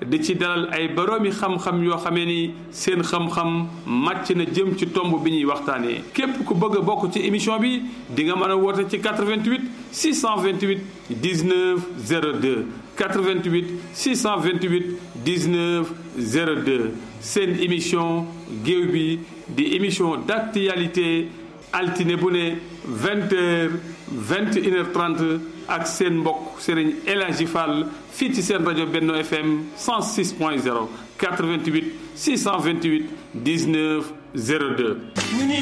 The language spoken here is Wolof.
di ci dalal ay boroomi xam-xam yoo xamee ni seen xam-xam màcc na jëm ci tomb bi ñuy waxtaanee képp ku bëgg a bokk ci émission bi di nga mën a woote ci 88 628 19 02 88 628 19 02 seen émission géew bi di émission d'actualité altine bu ne 20h 21h30 ak seen mbokk Serigne El Hadji Fall fii ci seen rajo Benno FM 106.0 88 628 19 02